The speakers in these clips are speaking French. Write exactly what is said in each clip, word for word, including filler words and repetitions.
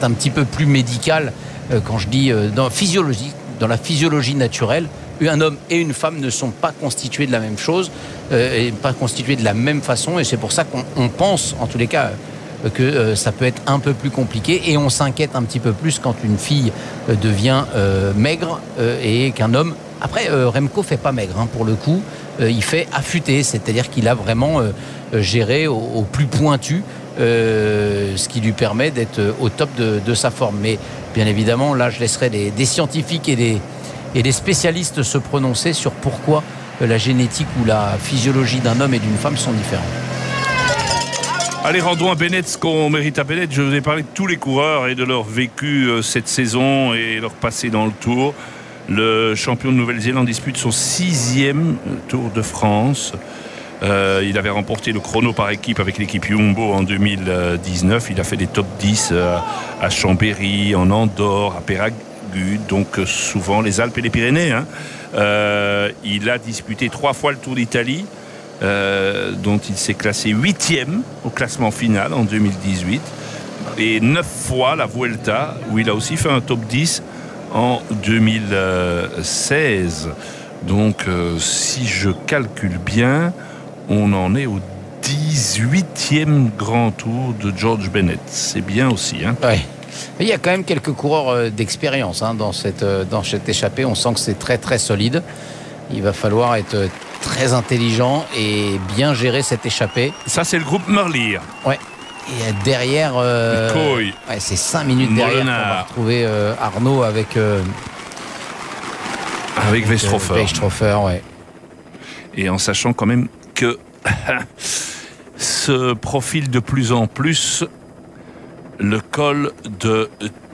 un petit peu plus médical euh, quand je dis euh, dans, physiologie, dans la physiologie naturelle. Un homme et une femme ne sont pas constitués de la même chose euh, et pas constitués de la même façon, et c'est pour ça qu'on on pense, en tous les cas, euh, que euh, ça peut être un peu plus compliqué, et on s'inquiète un petit peu plus quand une fille euh, devient euh, maigre euh, et qu'un homme... Après, euh, Remco fait pas maigre, hein, pour le coup, euh, il fait affûté, c'est-à-dire qu'il a vraiment euh, géré au, au plus pointu, euh, ce qui lui permet d'être au top de, de sa forme. Mais bien évidemment, là, je laisserai des, des scientifiques et des et les spécialistes se prononcer sur pourquoi la génétique ou la physiologie d'un homme et d'une femme sont différentes. Allez, rendons à Bennett ce qu'on mérite à Bennett. Je vous ai parlé de tous les coureurs et de leur vécu euh, cette saison et leur passé dans le Tour. Le champion de Nouvelle-Zélande dispute son sixième Tour de France. Euh, il avait remporté le chrono par équipe avec l'équipe Jumbo en deux mille dix-neuf. Il a fait des top dix euh, à Chambéry, en Andorre, à Pérague. Donc souvent les Alpes et les Pyrénées, hein. euh, il a disputé trois fois le Tour d'Italie, euh, dont il s'est classé huitième au classement final en deux mille dix-huit, et neuf fois la Vuelta, où il a aussi fait un top dix en deux mille seize. Donc euh, si je calcule bien, on en est au dix-huitième grand tour de George Bennett. C'est bien aussi, hein. Ouais. Il y a quand même quelques coureurs d'expérience hein, dans, cette, dans cette échappée. On sent que c'est très très solide. Il va falloir être très intelligent et bien gérer cette échappée. Ça, c'est le groupe Merlier. Ouais. Et derrière, euh, ouais, c'est cinq minutes derrière qu'on va retrouver euh, Arnaud avec euh, avec Weistrofer. Weistrofer, ouais. Et en sachant quand même que ce profil de plus en plus le col de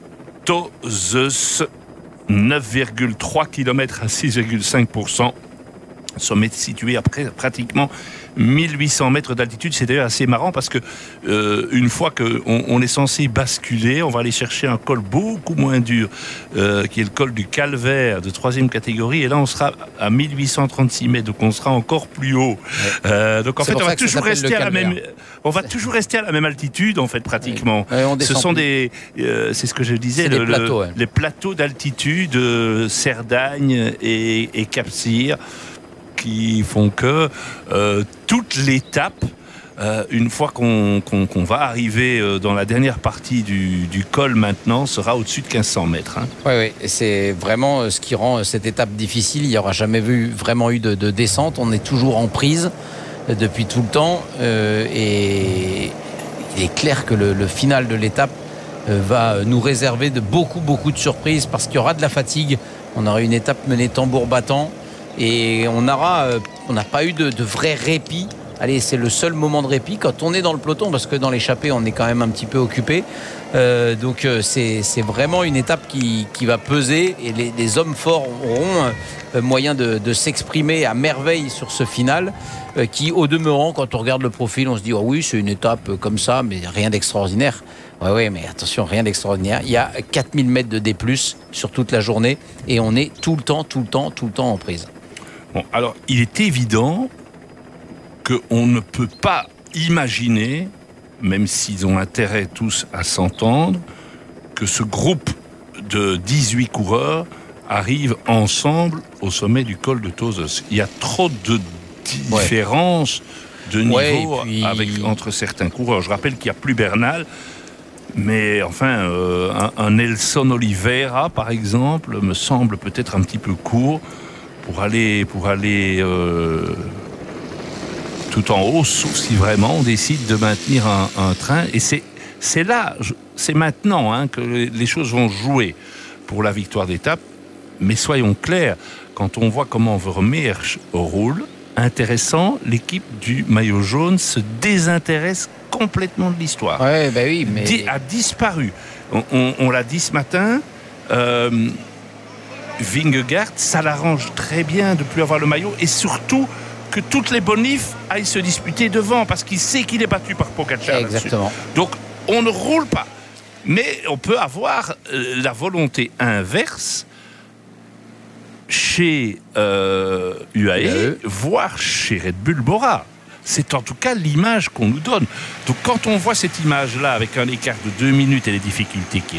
Tozes, neuf virgule trois kilomètres à six virgule cinq pour cent. Sommet situé à pratiquement mille huit cents mètres d'altitude. C'est d'ailleurs assez marrant parce que euh, une fois qu'on on est censé basculer, on va aller chercher un col beaucoup moins dur, euh, qui est le col du Calvaire de troisième catégorie, et là on sera à mille huit cent trente-six mètres, donc on sera encore plus haut. Ouais. Euh, donc en c'est fait on va toujours rester à la même, on va toujours rester à la même altitude en fait pratiquement. Ouais. Ouais, Ce sont plus. des, euh, c'est ce que je disais, le, plateaux, ouais. les plateaux d'altitude, euh, Cerdagne et, et Cap-Cyr, qui font que euh, toute l'étape, euh, une fois qu'on, qu'on, qu'on va arriver euh, dans la dernière partie du, du col maintenant, sera au-dessus de quinze cents mètres. Hein. Oui, oui, et c'est vraiment ce qui rend cette étape difficile. Il n'y aura jamais vu, vraiment eu de, de descente. On est toujours en prise depuis tout le temps. Euh, et il est clair que le, le final de l'étape euh, va nous réserver de beaucoup, beaucoup de surprises parce qu'il y aura de la fatigue. On aura une étape menée tambour battant. Et on aura, euh, on n'a pas eu de, de vrai répit. Allez, c'est le seul moment de répit quand on est dans le peloton, parce que dans l'échappée, on est quand même un petit peu occupé. Euh, donc euh, c'est, c'est vraiment une étape qui, qui va peser, et les, les hommes forts auront euh, moyen de, de s'exprimer à merveille sur ce final, euh, qui, au demeurant, quand on regarde le profil, on se dit oh oui, c'est une étape comme ça, mais rien d'extraordinaire. Oui, oui, mais attention, rien d'extraordinaire. Il y a quatre mille mètres de D plus, sur toute la journée, et on est tout le temps, tout le temps, tout le temps en prise. Bon, alors, il est évident qu'on ne peut pas imaginer, même s'ils ont intérêt tous à s'entendre, que ce groupe de dix-huit coureurs arrive ensemble au sommet du col de Tozes. Il y a trop de différences ouais. de niveau ouais, puis... avec, entre certains coureurs. Je rappelle qu'il n'y a plus Bernal, mais enfin, euh, un, un Nelson Oliveira, par exemple, me semble peut-être un petit peu court pour aller, pour aller euh, tout en haut, sauf si vraiment on décide de maintenir un, un train. Et c'est, c'est là, c'est maintenant hein, que les choses vont jouer pour la victoire d'étape. Mais soyons clairs, quand on voit comment Vermeersch roule, intéressant, l'équipe du maillot jaune se désintéresse complètement de l'histoire. Ouais, bah oui, mais... Di- a disparu. On, on, on l'a dit ce matin... Euh, Vingegaard, ça l'arrange très bien de ne plus avoir le maillot, et surtout que toutes les bonifs aillent se disputer devant, parce qu'il sait qu'il est battu par Pogačar. Exactement. Là-dessus. Donc on ne roule pas, mais on peut avoir euh, la volonté inverse chez euh, U A E, U A E, voire chez Red Bull Bora. C'est en tout cas l'image qu'on nous donne. Donc quand on voit cette image-là avec un écart de deux minutes et les difficultés qui